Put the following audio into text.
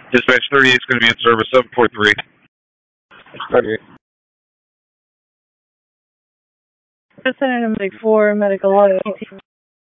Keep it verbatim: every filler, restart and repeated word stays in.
Dispatch thirty-eight is going to be in service, seven four three. thirty-eight. Representative four, medical audit.